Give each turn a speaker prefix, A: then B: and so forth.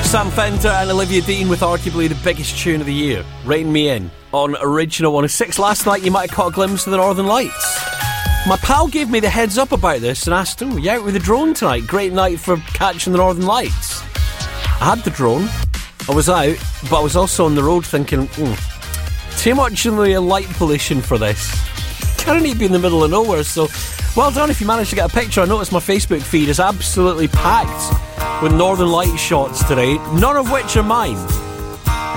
A: Sam Fender and Olivia Dean with arguably the biggest tune of the year, Rain Me In, on Original 106. Last night you might have caught a glimpse of the Northern Lights. My pal gave me the heads up about this and asked, oh, you out with the drone tonight? Great night for catching the Northern Lights. I had the drone, I was out, but I was also on the road thinking, too much in the light pollution for this. Kind of need to be in the middle of nowhere, so well done if you managed to get a picture. I noticed my Facebook feed is absolutely packed with Northern Light shots today, none of which are mine.